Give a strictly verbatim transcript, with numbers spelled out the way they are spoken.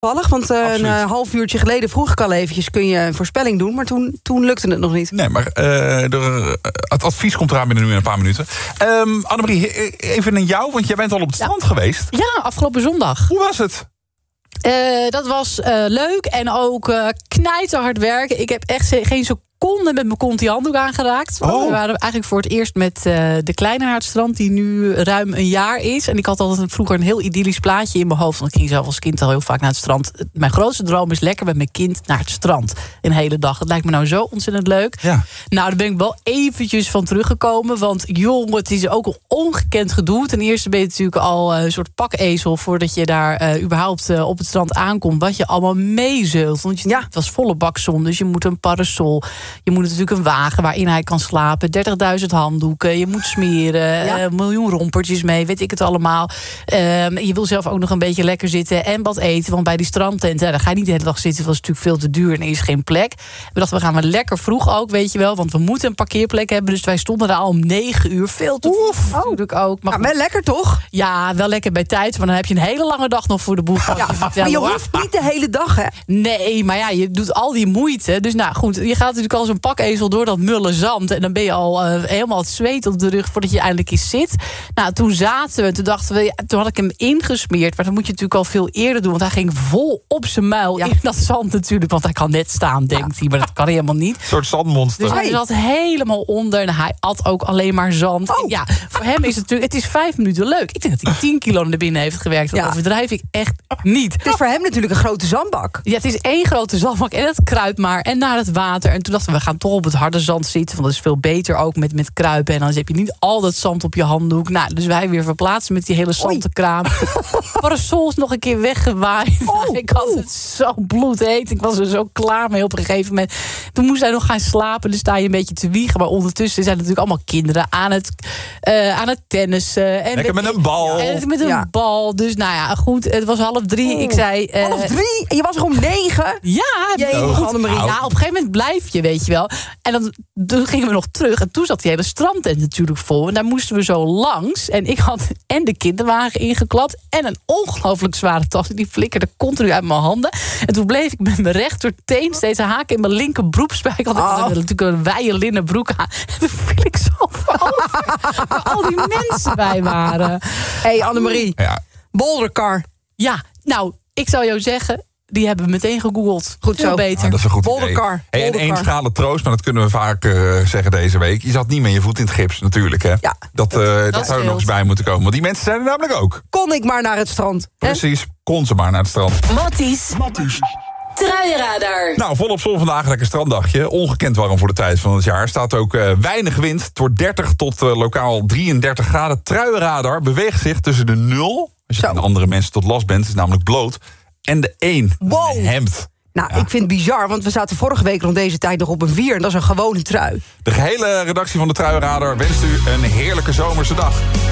Toevallig, want uh, een uh, half uurtje geleden vroeg ik al eventjes... kun je een voorspelling doen, maar toen, toen lukte het nog niet. Nee, maar uh, de, het advies komt eraan binnen nu in een paar minuten. Um, Annemarie, even naar jou, want jij bent al op het ja. strand geweest. Ja, afgelopen zondag. Hoe was het? Uh, dat was uh, leuk en ook uh, knijterhard werken. Ik heb echt geen seconde met mijn kont die handdoek aangeraakt. Oh. We waren eigenlijk voor het eerst met uh, de Kleine naar het strand... die nu ruim een jaar is. En ik had altijd vroeger een heel idyllisch plaatje in mijn hoofd. Want ik ging zelf als kind al heel vaak naar het strand. Mijn grootste droom is lekker met mijn kind naar het strand. Een hele dag. Het lijkt me nou zo ontzettend leuk. Ja. Nou, daar ben ik wel eventjes van teruggekomen. Want joh, het is ook een ongekend gedoe. Ten eerste ben je natuurlijk al een soort pakezel... voordat je daar uh, überhaupt uh, op het strand aankomt. Wat je allemaal meezult. Want je, ja. het was volle bak zon, dus je moet een parasol... Je moet natuurlijk een wagen waarin hij kan slapen. dertigduizend handdoeken. Je moet smeren. Ja. Een uh, miljoen rompertjes mee. Weet ik het allemaal. Um, je wil zelf ook nog een beetje lekker zitten. En wat eten. Want bij die strandtenten. Ja, daar ga je niet de hele dag zitten. Dat is natuurlijk veel te duur. En er is geen plek. We dachten, we gaan maar lekker vroeg ook. Weet je wel. Want we moeten een parkeerplek hebben. Dus wij stonden daar al om negen uur. Veel te vroeg. Oh. Natuurlijk ook. Maar, maar wel lekker toch? Ja, wel lekker bij tijd. Maar dan heb je een hele lange dag nog voor de boeg. Ja, maar je hoeft niet de hele dag, hè? Nee, maar ja, je doet al die moeite. Dus nou goed. Je gaat natuurlijk al zo'n pakezel door dat mulle zand. En dan ben je al uh, helemaal het zweet op de rug voordat je eindelijk eens zit. Nou, toen zaten we. Toen dachten we, ja, toen had ik hem ingesmeerd. Maar dat moet je natuurlijk al veel eerder doen. Want hij ging vol op zijn muil ja. in dat zand natuurlijk. Want hij kan net staan, denkt ja. hij. Maar dat kan helemaal niet. Een soort zandmonster. Dus hij zat helemaal onder. En hij at ook alleen maar zand. Oh. En ja, voor hem is het natuurlijk... Het is vijf minuten leuk. Ik denk dat hij tien kilo naar binnen heeft gewerkt. Dat ja. overdrijf ik echt niet. Het is voor hem natuurlijk een grote zandbak. Ja, het is één grote zandbak. En het kruipt maar. En naar het water. En toen dachten we, we gaan toch op het harde zand zitten. Want dat is veel beter ook met, met kruipen. En dan heb je niet al dat zand op je handdoek. Nou, dus wij weer verplaatsen met die hele zandenkraam. Parasols nog een keer weggewaaid. Oh, ik had het zo bloedheet. Ik was er zo klaar mee op een gegeven moment. Toen moest hij nog gaan slapen. Dus sta je een beetje te wiegen. Maar ondertussen zijn natuurlijk allemaal kinderen aan het, uh, aan het tennissen. En lekker met een bal. En met een ja. bal. Dus nou ja, goed. Het was half drie. Oh. Ik zei... Uh, half drie? En je was er om negen? Ja. Jee, oh. Annemarie. Ja, op een gegeven moment blijf je, weet je wel. En dan, toen gingen we nog terug. En toen zat die hele strandtent natuurlijk vol. En daar moesten we zo langs. En ik had en de kinderwagen ingeklapt. En een ongelooflijk zware tas. Die flikkerde continu uit mijn handen. En toen bleef ik met mijn rechterteen steeds haken in mijn linker broekspijk. Want ik had oh. natuurlijk een wijde linnen broek aan. En toen viel ik zo voorover. Waar al die mensen bij waren. Hé, hey, Annemarie. Ja. Bouldercar. Ja, nou, ik zou jou zeggen... Die hebben we meteen gegoogeld. Goed zo. Beter. Ah, dat is een goed Bouldercar. idee. Hey, en één schalen troost, maar dat kunnen we vaak uh, zeggen deze week. Je zat niet met je voet in het gips natuurlijk. Hè? Ja, dat uh, dat, dat zou er nog eens bij moeten komen. Want die mensen zijn er namelijk ook. Kon ik maar naar het strand. Precies, hè? kon ze maar naar het strand. Matties. Matties. Truienradar. Nou, volop zon vandaag, lekker stranddagje. Ongekend warm voor de tijd van het jaar. Staat ook uh, weinig wind. Het wordt dertig tot uh, lokaal drieëndertig graden. Truienradar beweegt zich tussen de nul... als je aan andere mensen tot last bent, is namelijk bloot... en de één, wow. een hemd. Nou, ja. ik vind het bizar, want we zaten vorige week rond deze tijd nog op een vier... en dat is een gewone trui. De gehele redactie van de Truienradar wenst u een heerlijke zomerse dag.